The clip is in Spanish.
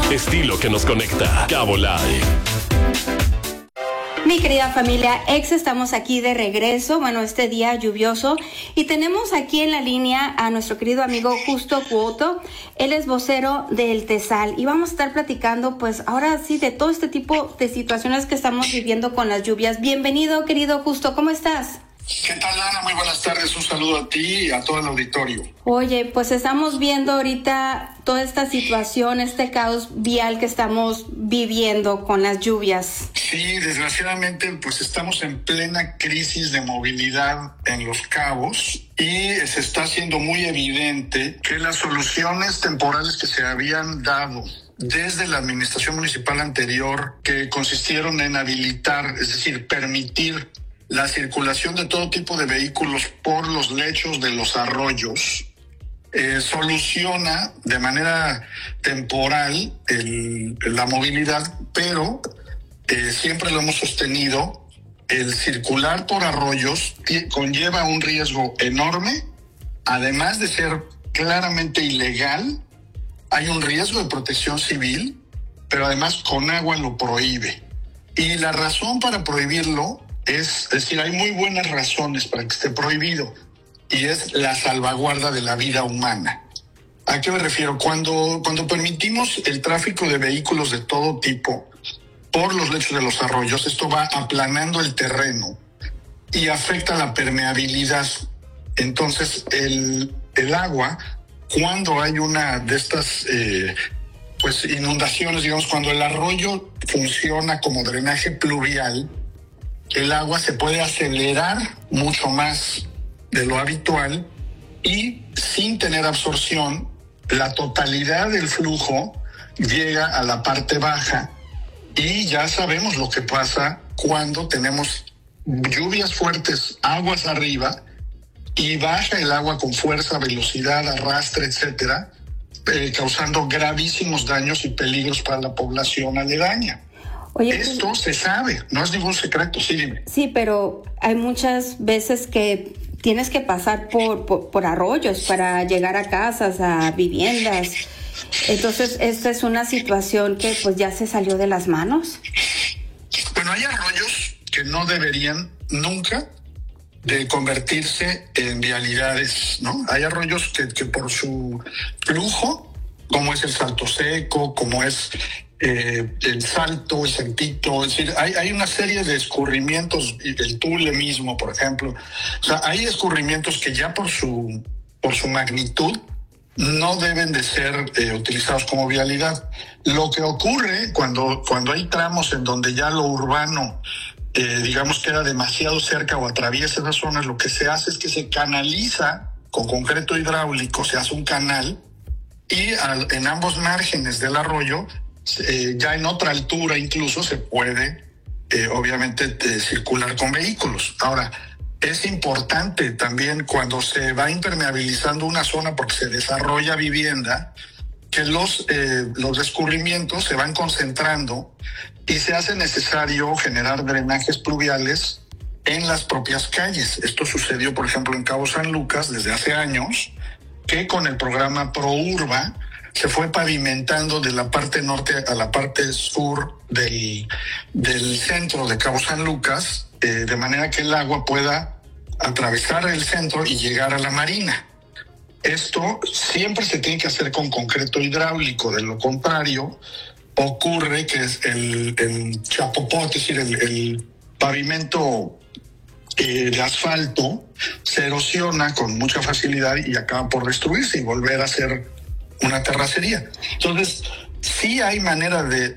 Estilo que nos conecta. Cabo Live. Mi querida familia Exa, estamos aquí de regreso, este día lluvioso, y tenemos aquí en la línea a nuestro querido amigo Justo Cuoto. Él es vocero del TESAL y vamos a estar platicando pues ahora sí de todo este tipo de situaciones que estamos viviendo con las lluvias. Bienvenido, querido Justo, ¿cómo estás? ¿Qué tal, Ana? Muy buenas tardes, un saludo a ti y a todo el auditorio. Oye, pues estamos viendo ahorita toda esta situación, este caos vial que estamos viviendo con las lluvias. Sí, desgraciadamente pues estamos en plena crisis de movilidad en Los Cabos y se está haciendo muy evidente que las soluciones temporales que se habían dado desde la administración municipal anterior, que consistieron en habilitar, es decir, permitir la circulación de todo tipo de vehículos por los lechos de los arroyos, soluciona de manera temporal la movilidad, pero siempre lo hemos sostenido, el circular por arroyos conlleva un riesgo enorme, además de ser claramente ilegal, hay un riesgo de protección civil, pero además Conagua lo prohíbe. Y la razón para prohibirlo es decir, hay muy buenas razones para que esté prohibido, y es la salvaguarda de la vida humana. ¿A qué me refiero? Cuando permitimos el tráfico de vehículos de todo tipo por los lechos de los arroyos, esto va aplanando el terreno y afecta la permeabilidad. Entonces, el agua, cuando hay una de estas inundaciones, digamos, cuando el arroyo funciona como drenaje pluvial, el agua se puede acelerar mucho más de lo habitual y sin tener absorción, la totalidad del flujo llega a la parte baja y ya sabemos lo que pasa cuando tenemos lluvias fuertes, aguas arriba, y baja el agua con fuerza, velocidad, arrastre, etcétera, causando gravísimos daños y peligros para la población aledaña. Oye, esto se sabe, no es ningún secreto, sí, dime. Sí, pero hay muchas veces que tienes que pasar por arroyos para llegar a casas, a viviendas. Entonces, esta es una situación que pues ya se salió de las manos. Bueno, hay arroyos que no deberían nunca de convertirse en vialidades, ¿no? Hay arroyos que por su flujo, como es el Salto Seco, como es el Salto, el Saltito, es decir, hay una serie de escurrimientos, el Tule mismo, por ejemplo. O sea, hay escurrimientos que ya por su magnitud no deben de ser utilizados como vialidad. Lo que ocurre cuando hay tramos en donde ya lo urbano digamos queda demasiado cerca o atraviesa esas zonas, lo que se hace es que se canaliza con concreto hidráulico, se hace un canal y en ambos márgenes del arroyo, ya en otra altura incluso, se puede obviamente circular con vehículos. Ahora, es importante también cuando se va impermeabilizando una zona porque se desarrolla vivienda, que los escurrimientos se van concentrando y se hace necesario generar drenajes pluviales en las propias calles. Esto sucedió, por ejemplo, en Cabo San Lucas desde hace años, que con el programa ProUrba se fue pavimentando de la parte norte a la parte sur del centro de Cabo San Lucas, de manera que el agua pueda atravesar el centro y llegar a la marina. Esto siempre se tiene que hacer con concreto hidráulico, de lo contrario ocurre que es el chapopote, es decir, el pavimento de asfalto se erosiona con mucha facilidad y acaba por destruirse y volver a ser una terracería. Entonces, sí hay manera de